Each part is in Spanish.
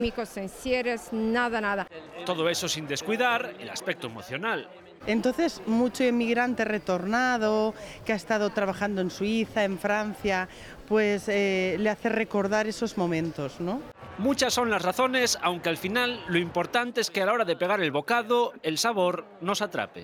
Microsencieres, nada. Todo eso sin descuidar el aspecto emocional. Entonces, mucho inmigrante retornado, que ha estado trabajando en Suiza, en Francia, pues le hace recordar esos momentos, ¿no? Muchas son las razones, aunque al final lo importante es que a la hora de pegar el bocado, el sabor nos atrape.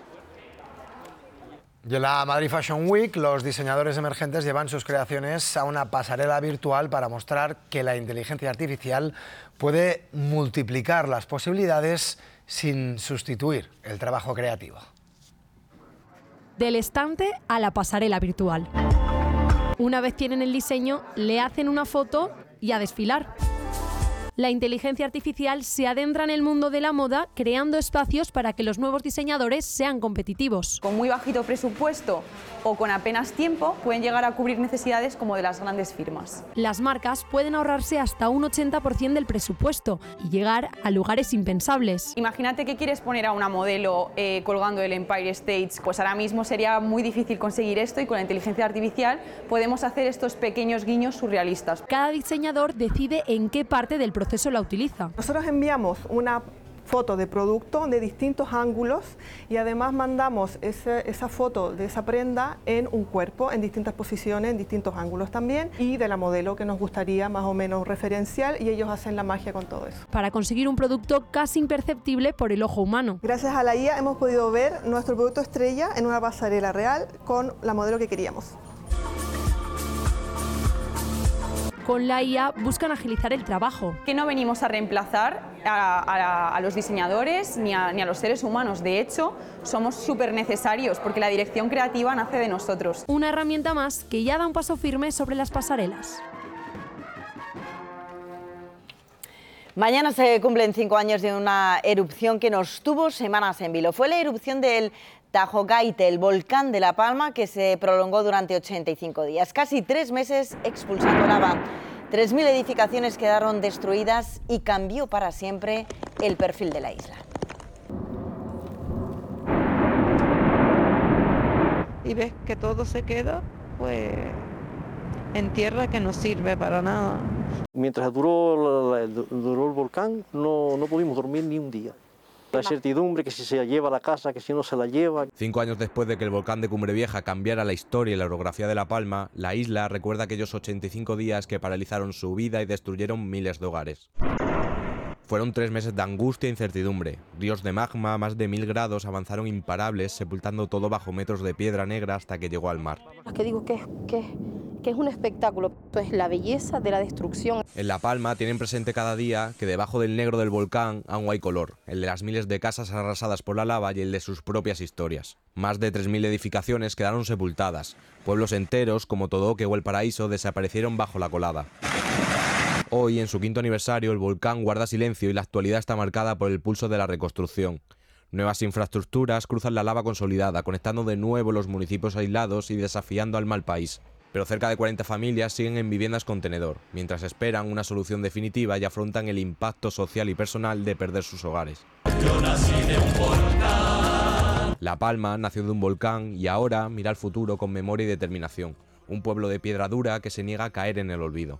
Y en la Madrid Fashion Week, los diseñadores emergentes llevan sus creaciones a una pasarela virtual para mostrar que la inteligencia artificial puede multiplicar las posibilidades sin sustituir el trabajo creativo. Del estante a la pasarela virtual. Una vez tienen el diseño, le hacen una foto y a desfilar. La inteligencia artificial se adentra en el mundo de la moda creando espacios para que los nuevos diseñadores sean competitivos. Con muy bajito presupuesto o con apenas tiempo pueden llegar a cubrir necesidades como de las grandes firmas. Las marcas pueden ahorrarse hasta un 80% del presupuesto y llegar a lugares impensables. Imagínate que quieres poner a una modelo colgando el Empire State, pues ahora mismo sería muy difícil conseguir esto y con la inteligencia artificial podemos hacer estos pequeños guiños surrealistas. Cada diseñador decide en qué parte del proceso la utiliza. Nosotros enviamos una foto de producto de distintos ángulos y además mandamos esa foto de esa prenda en un cuerpo, en distintas posiciones, en distintos ángulos también, y de la modelo que nos gustaría más o menos referencial, y ellos hacen la magia con todo eso. Para conseguir un producto casi imperceptible por el ojo humano. Gracias a la IA hemos podido ver nuestro producto estrella en una pasarela real con la modelo que queríamos. Con la IA buscan agilizar el trabajo. Que no venimos a reemplazar a los diseñadores ni a los seres humanos. De hecho, somos súper necesarios porque la dirección creativa nace de nosotros. Una herramienta más que ya da un paso firme sobre las pasarelas. Mañana se cumplen 5 años de una erupción que nos tuvo semanas en vilo. Fue la erupción del Tajo Gaite, el volcán de La Palma, que se prolongó durante 85 días, casi 3 meses expulsando lava. 3.000 edificaciones quedaron destruidas y cambió para siempre el perfil de la isla. Y ves que todo se queda, pues, en tierra que no sirve para nada. Mientras duró el volcán, no pudimos dormir ni un día. La incertidumbre que si se lleva la casa, que si no se la lleva. 5 años después de que el volcán de Cumbre Vieja cambiara la historia y la orografía de La Palma, la isla recuerda aquellos 85 días que paralizaron su vida y destruyeron miles de hogares. Fueron 3 meses de angustia e incertidumbre. Ríos de magma a más de 1000 grados avanzaron imparables, sepultando todo bajo metros de piedra negra hasta que llegó al mar. Que digo que es un espectáculo, es la belleza de la destrucción. En La Palma tienen presente cada día que debajo del negro del volcán aún hay color, el de las miles de casas arrasadas por la lava y el de sus propias historias. Más de 3000 edificaciones quedaron sepultadas. Pueblos enteros, como Todoque o El Paraíso, desaparecieron bajo la colada. Hoy, en su 5º aniversario, el volcán guarda silencio y la actualidad está marcada por el pulso de la reconstrucción. Nuevas infraestructuras cruzan la lava consolidada, conectando de nuevo los municipios aislados y desafiando al mal país. Pero cerca de 40 familias siguen en viviendas contenedor, mientras esperan una solución definitiva y afrontan el impacto social y personal de perder sus hogares. Yo nací de un volcán. La Palma nació de un volcán y ahora mira al futuro con memoria y determinación. Un pueblo de piedra dura que se niega a caer en el olvido.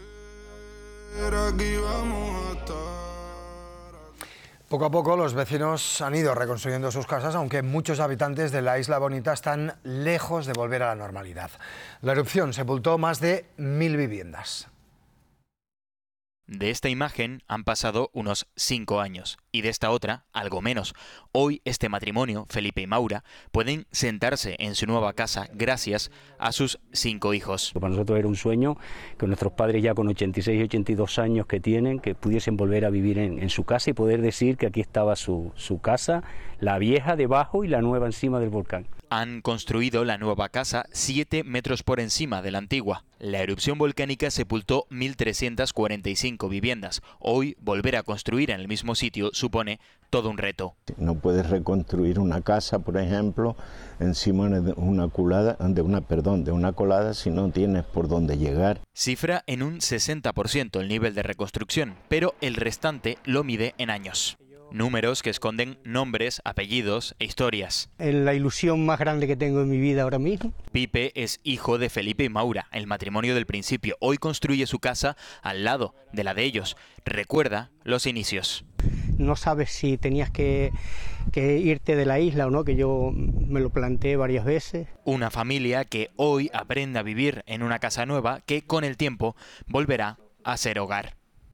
Poco a poco los vecinos han ido reconstruyendo sus casas, aunque muchos habitantes de la Isla Bonita están lejos de volver a la normalidad. La erupción sepultó más de 1000 viviendas. De esta imagen han pasado unos 5 años y de esta otra algo menos. Hoy este matrimonio, Felipe y Maura, pueden sentarse en su nueva casa gracias a sus 5 hijos. Para nosotros era un sueño que nuestros padres ya con 86 y 82 años que tienen, que pudiesen volver a vivir en su casa y poder decir que aquí estaba su casa, la vieja debajo y la nueva encima del volcán. Han construido la nueva casa 7 metros por encima de la antigua. La erupción volcánica sepultó 1.345 viviendas. Hoy, volver a construir en el mismo sitio supone todo un reto. No puedes reconstruir una casa, por ejemplo, encima de una colada si no tienes por dónde llegar. Cifra en un 60% el nivel de reconstrucción, pero el restante lo mide en años. Números que esconden nombres, apellidos e historias. La ilusión más grande que tengo en mi vida ahora mismo. Pipe es hijo de Felipe y Maura, el matrimonio del principio. Hoy construye su casa al lado de la de ellos. Recuerda los inicios. No sabes si tenías que irte de la isla o no, que yo me lo planteé varias veces. Una familia que hoy aprende a vivir en una casa nueva que con el tiempo volverá a ser hogar.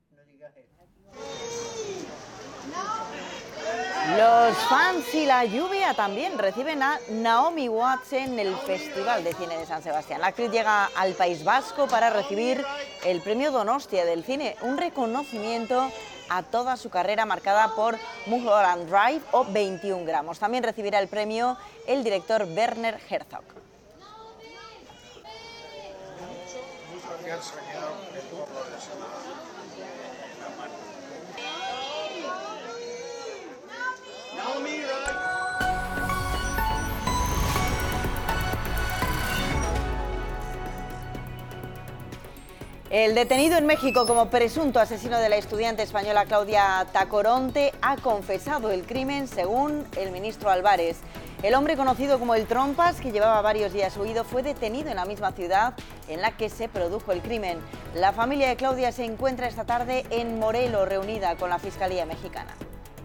Los fans y la lluvia también reciben a Naomi Watts en el Festival de Cine de San Sebastián. La actriz llega al País Vasco para recibir el premio Donostia del cine, un reconocimiento a toda su carrera marcada por Mulholland Drive o 21 gramos. También recibirá el premio el director Werner Herzog. El detenido en México como presunto asesino de la estudiante española Claudia Tacoronte ha confesado el crimen, según el ministro Álvarez. El hombre conocido como el Trompas, que llevaba varios días huido, fue detenido en la misma ciudad en la que se produjo el crimen. La familia de Claudia se encuentra esta tarde en Morelos, reunida con la Fiscalía mexicana.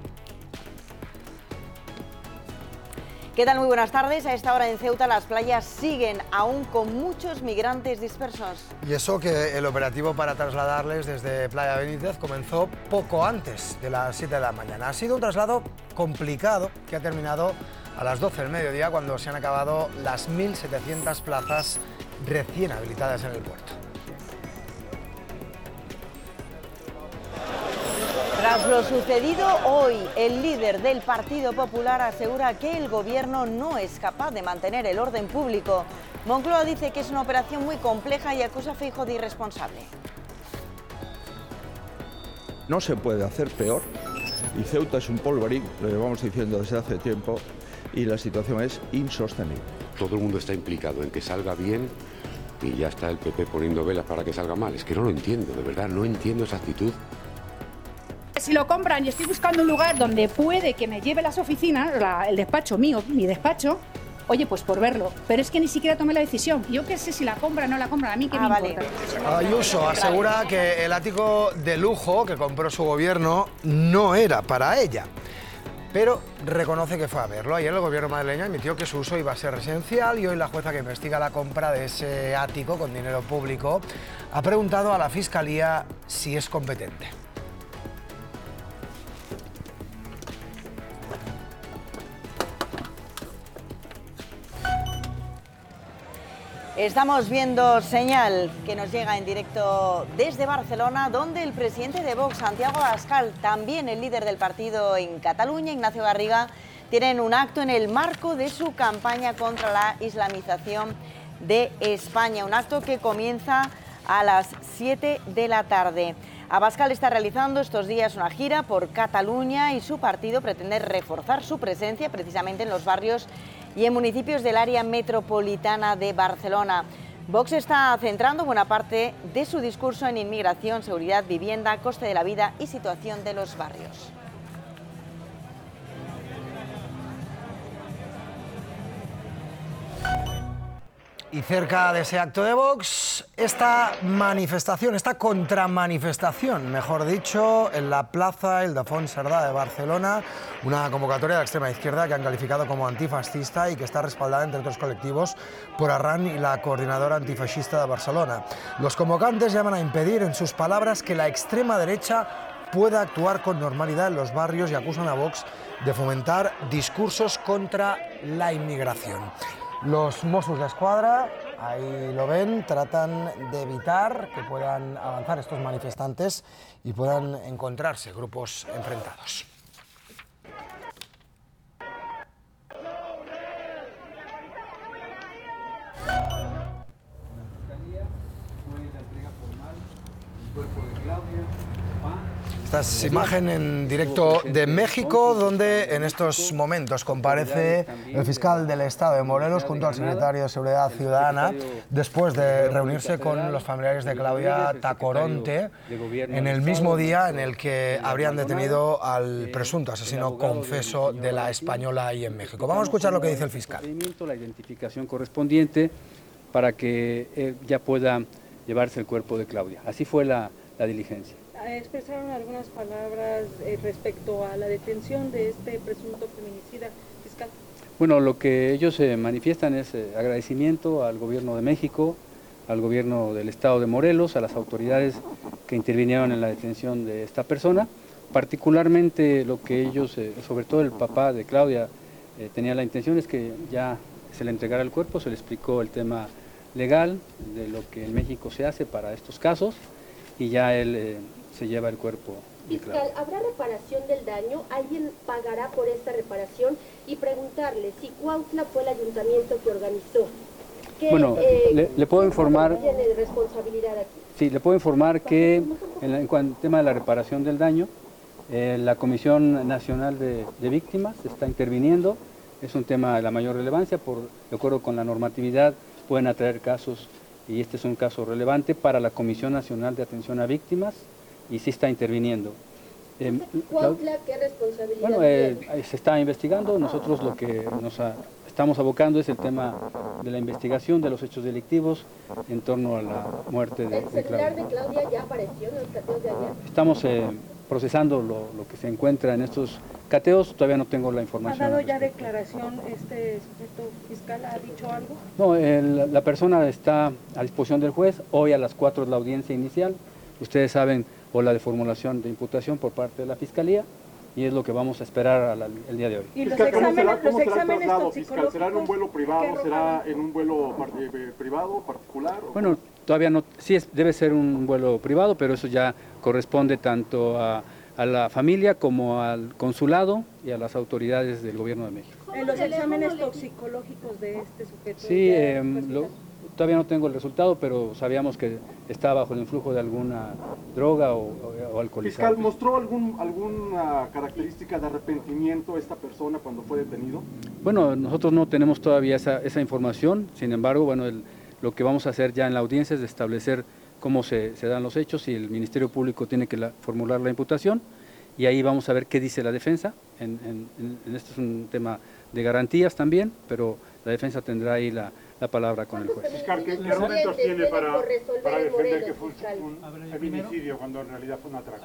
¿Qué tal? Muy buenas tardes. A esta hora en Ceuta las playas siguen aún con muchos migrantes dispersos. Y eso que el operativo para trasladarles desde Playa Benítez comenzó poco antes de las 7 de la mañana. Ha sido un traslado complicado que ha terminado a las 12 del mediodía, cuando se han acabado las 1.700 plazas recién habilitadas en el puerto. Tras lo sucedido hoy, el líder del Partido Popular asegura que el gobierno no es capaz de mantener el orden público. Moncloa dice que es una operación muy compleja y acusa a Feijóo de irresponsable. No se puede hacer peor, y Ceuta es un polvorín, lo llevamos diciendo desde hace tiempo, y la situación es insostenible. Todo el mundo está implicado en que salga bien y ya está el PP poniendo velas para que salga mal. Es que no lo entiendo, de verdad, no entiendo esa actitud. Si lo compran y estoy buscando un lugar donde puede que me lleve las oficinas, el despacho mío, mi despacho, oye, pues por verlo. Pero es que ni siquiera tomé la decisión. Yo qué sé si la compran o no la compran, a mí qué me importa. Ayuso asegura que el ático de lujo que compró su gobierno no era para ella, pero reconoce que fue a verlo. Ayer el gobierno madrileño admitió que su uso iba a ser residencial y hoy la jueza que investiga la compra de ese ático con dinero público ha preguntado a la Fiscalía si es competente. Estamos viendo señal que nos llega en directo desde Barcelona, donde el presidente de Vox, Santiago Abascal, también el líder del partido en Cataluña, Ignacio Garriga, tienen un acto en el marco de su campaña contra la islamización de España, un acto que comienza a las 7 de la tarde. Abascal está realizando estos días una gira por Cataluña y su partido pretende reforzar su presencia precisamente en los barrios y en municipios del área metropolitana de Barcelona. Vox está centrando buena parte de su discurso en inmigración, seguridad, vivienda, coste de la vida y situación de los barrios. Y cerca de ese acto de Vox, esta manifestación, esta contramanifestación, mejor dicho, en la Plaza Ildefons Cerdà de Barcelona, una convocatoria de la extrema izquierda que han calificado como antifascista y que está respaldada, entre otros colectivos, por Arran y la Coordinadora Antifascista de Barcelona. Los convocantes llaman a impedir, en sus palabras, que la extrema derecha pueda actuar con normalidad en los barrios y acusan a Vox de fomentar discursos contra la inmigración. Los Mossos d'Esquadra, ahí lo ven, tratan de evitar que puedan avanzar estos manifestantes y puedan encontrarse grupos enfrentados. Esta es imagen en directo de México, donde en estos momentos comparece el fiscal del Estado de Morelos junto al secretario de Seguridad Ciudadana, después de reunirse con los familiares de Claudia Tacoronte, en el mismo día en el que habrían detenido al presunto asesino confeso de la Española ahí en México. Vamos a escuchar lo que dice el fiscal. La identificación correspondiente para que ya pueda llevarse el cuerpo de Claudia. Así fue la diligencia. Expresaron algunas palabras respecto a la detención de este presunto feminicida, fiscal. Bueno, lo que ellos manifiestan es agradecimiento al gobierno de México, al gobierno del estado de Morelos, a las autoridades que intervinieron en la detención de esta persona. Particularmente lo que ellos, sobre todo el papá de Claudia, tenía la intención es que ya se le entregara el cuerpo, se le explicó el tema legal de lo que en México se hace para estos casos y ya él se lleva el cuerpo. Fiscal, ¿habrá reparación del daño? ¿Alguien pagará por esta reparación? Y preguntarle si Cuautla fue el ayuntamiento que organizó. Bueno, le puedo informar. ¿Quién tiene responsabilidad aquí? Sí, le puedo informar que en cuanto al tema de la reparación del daño, la Comisión Nacional de Víctimas está interviniendo. Es un tema de la mayor relevancia, de acuerdo con la normatividad pueden atraer casos y este es un caso relevante para la Comisión Nacional de Atención a Víctimas y sí está interviniendo. ¿Cuautla qué responsabilidad Bueno, se está investigando, nosotros lo que estamos abocando es el tema de la investigación de los hechos delictivos en torno a la muerte de Claudia. ¿El celular de Claudia ya apareció en los cateos de ayer? Estamos procesando lo que se encuentra en estos cateos, todavía no tengo la información. ¿Ha dado ya declaración este sujeto fiscal? ¿Ha dicho algo? No, la persona está a disposición del juez, hoy a las 4 es la audiencia inicial, ustedes saben, o la de formulación de imputación por parte de la Fiscalía, y es lo que vamos a esperar el día de hoy. ¿Y los exámenes toxicológicos? ¿Será en un vuelo privado? ¿Será en un vuelo privado, particular? Bueno, todavía no, sí debe ser un vuelo privado, pero eso ya corresponde tanto a la familia como al consulado y a las autoridades del Gobierno de México. ¿En los exámenes toxicológicos de este sujeto? Sí, todavía no tengo el resultado, pero sabíamos que está bajo el influjo de alguna droga o alcoholizado. Fiscal, ¿mostró alguna característica de arrepentimiento esta persona cuando fue detenido? Bueno, nosotros no tenemos todavía esa información, sin embargo, bueno, lo que vamos a hacer ya en la audiencia es establecer cómo se dan los hechos y el Ministerio Público tiene que formular la imputación y ahí vamos a ver qué dice la defensa. Este es un tema de garantías también, pero la defensa tendrá ahí la palabra con el juez. Fiscal, ¿qué argumentos tiene para defender que fue un feminicidio cuando en realidad fue un atraco?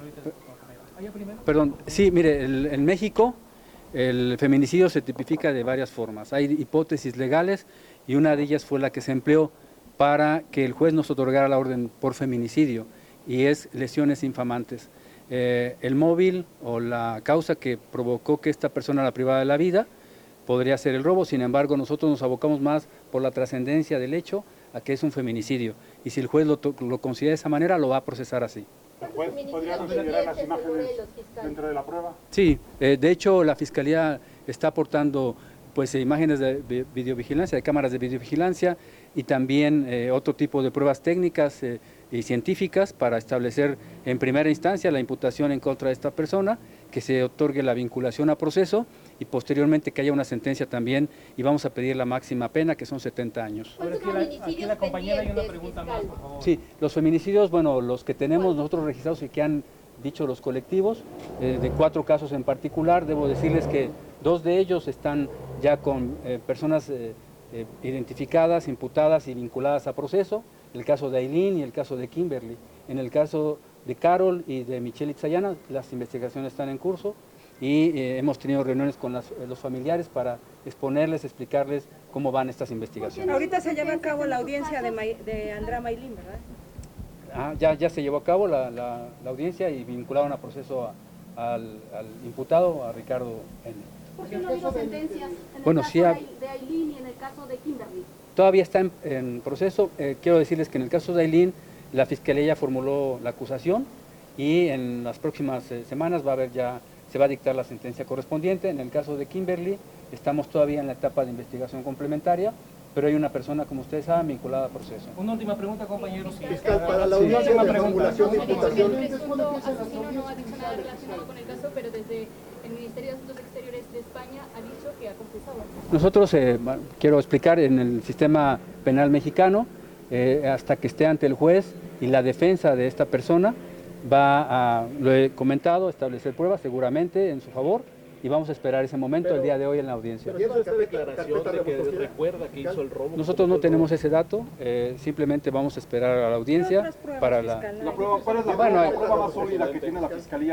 Perdón, sí, mire, en México el feminicidio se tipifica de varias formas. Hay hipótesis legales y una de ellas fue la que se empleó para que el juez nos otorgara la orden por feminicidio y es lesiones infamantes. El móvil o la causa que provocó que esta persona la privara de la vida podría ser el robo, sin embargo nosotros nos abocamos más por la trascendencia del hecho a que es un feminicidio y si el juez lo considera de esa manera lo va a procesar así. ¿El juez podría considerar las imágenes dentro de la prueba? Sí, de hecho la Fiscalía está aportando pues imágenes de videovigilancia, de cámaras de videovigilancia y también otro tipo de pruebas técnicas y científicas para establecer en primera instancia la imputación en contra de esta persona, que se otorgue la vinculación a proceso y posteriormente que haya una sentencia también y vamos a pedir la máxima pena que son 70 años. Aquí la compañera hay una pregunta más, por favor. Sí, los feminicidios, bueno, los que tenemos nosotros registrados y que han dicho los colectivos, de 4 casos en particular, debo decirles que 2 de ellos están ya con personas identificadas, imputadas y vinculadas a proceso, el caso de Aileen y el caso de Kimberly. En el caso de Carol y de Michelle Itzayana, las investigaciones están en curso y hemos tenido reuniones con los familiares para exponerles, explicarles cómo van estas investigaciones. Ahorita se lleva a cabo la audiencia de Andrea Maylin, ¿verdad? Ya se llevó a cabo la audiencia y vincularon a proceso al imputado, a Ricardo N. ¿Por qué no ha habido sentencias en Bueno, el sí caso de Aileen y en el caso de Kimberly? Todavía está en proceso. Quiero decirles que en el caso de Aileen, la Fiscalía ya formuló la acusación y en las próximas semanas se va a dictar la sentencia correspondiente. En el caso de Kimberly, estamos todavía en la etapa de investigación complementaria pero hay una persona, como ustedes saben, vinculada a proceso. Una última pregunta, compañero. Fiscal, para la audiencia de formulación de imputación. El presunto asesino no ha dicho nada relacionado con el caso, pero desde el Ministerio de Asuntos Exteriores de España ha dicho que ha confesado. Nosotros, quiero explicar, en el sistema penal mexicano, hasta que esté ante el juez y la defensa de esta persona va a, lo he comentado, establecer pruebas seguramente en su favor, y vamos a esperar ese momento el día de hoy en la audiencia. ¿Pero esta declaración de que recuerda que hizo el robo? Nosotros no tenemos ese dato, simplemente vamos a esperar a la audiencia para la... ¿Cuál es la prueba más sólida que tiene la Fiscalía?